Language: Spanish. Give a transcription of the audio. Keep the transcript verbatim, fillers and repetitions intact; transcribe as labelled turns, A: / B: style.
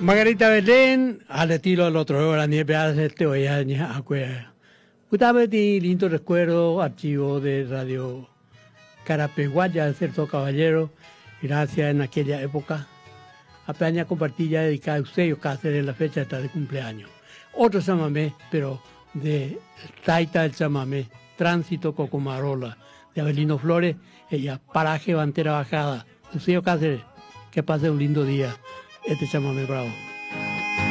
A: Margarita Belén, al estilo del otro, la nieve hace este hoy año, acuerda. Usted tiene lindo recuerdo, archivo de Radio Carapeguaya, de Certo Caballero, gracias en aquella época. Apenas compartilla dedicada a usted y Cáceres en la fecha de cumpleaños. Otro chamamé, pero de Taita del chamamé, Tránsito Cocomarola, de Avelino Flores, ella, Paraje Bantera Bajada. Usted Cáceres, que pase un lindo día. Este chamamé bravo.